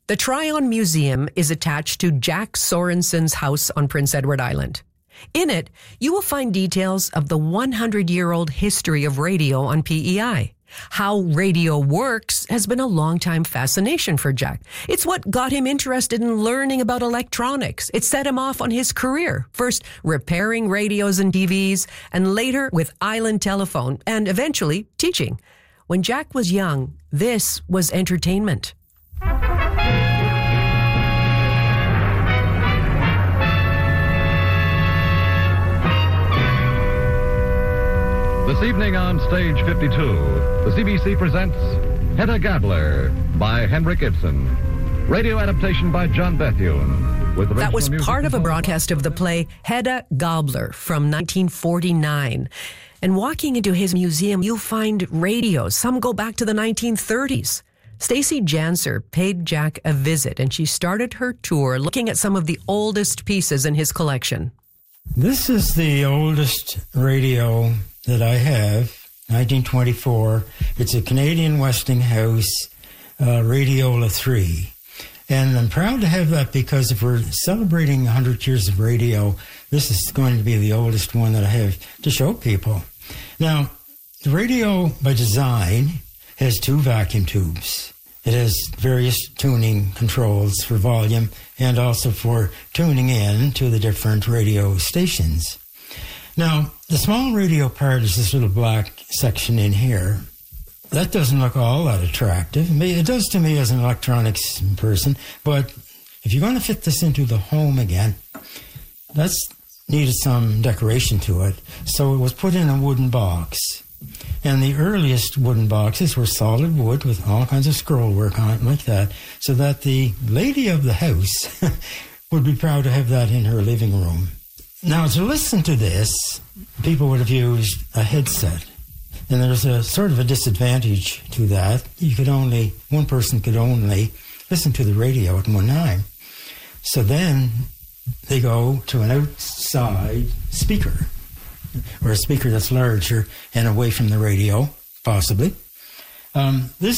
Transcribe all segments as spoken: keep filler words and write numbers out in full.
The Tryon Museum is attached to Jack Sorensen's house on Prince Edward Island. In it, you will find details of the hundred-year-old history of radio on P E I. How radio works has been a long-time fascination for Jack. It's what got him interested in learning about electronics. It set him off on his career, first repairing radios and T Vs, and later with Island Telephone, and eventually teaching. When Jack was young, this was entertainment. This evening on Stage fifty-two, the C B C presents Hedda Gabler by Henrik Ibsen. Radio adaptation by John Bethune. With that was music part of a by broadcast of the play Hedda Gabler from nineteen forty-nine. And walking into his museum, you'll find radios. Some go back to the nineteen thirties. Stacy Janser paid Jack a visit, and she started her tour looking at some of the oldest pieces in his collection. This is the oldest radio that I have, nineteen twenty-four. It's a Canadian Westinghouse uh, Radiola three. And I'm proud to have that because if we're celebrating one hundred years of radio, this is going to be the oldest one that I have to show people. Now, the radio by design has two vacuum tubes. It has various tuning controls for volume and also for tuning in to the different radio stations. Now, the small radio part is this little black section in here. That doesn't look all that attractive. It does to me as an electronics person, but if you're going to fit this into the home again, that's needed some decoration to it. So it was put in a wooden box. And the earliest wooden boxes were solid wood with all kinds of scroll work on it like that, so that the lady of the house would be proud to have that in her living room. Now, to listen to this, people would have used a headset. And there's a sort of a disadvantage to that. You could only, one person could only listen to the radio at one time. So then they go to an outside speaker, or a speaker that's larger and away from the radio, possibly. Um, this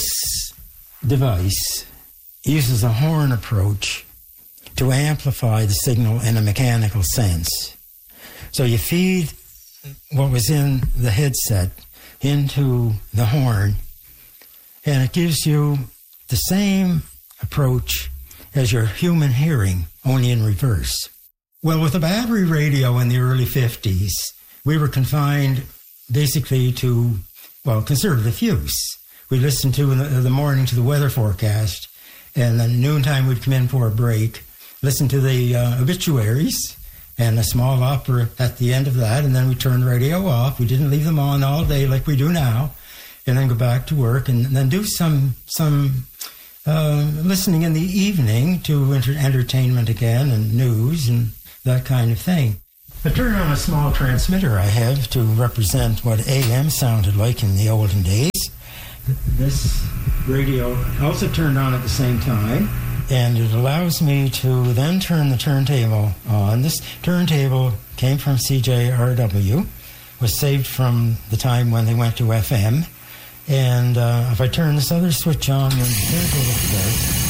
device uses a horn approach to amplify the signal in a mechanical sense. So you feed what was in the headset into the horn, and it gives you the same approach as your human hearing, only in reverse. Well, with a battery radio in the early fifties, we were confined basically to, well, conservative use. We listened to in the, the morning to the weather forecast, and then noontime we'd come in for a break, listen to the uh, obituaries, and a small opera at the end of that, and then we turned the radio off. We didn't leave them on all day like we do now, and then go back to work, and then do some some uh, listening in the evening to enter- entertainment again, and news, and that kind of thing. I turned on a small transmitter I have to represent what A M sounded like in the olden days. This radio also turned on at the same time, and it allows me to then turn the turntable on. This turntable came from C J R W, was saved from the time when they went to F M. And uh, if I turn this other switch on, then the turntable starts.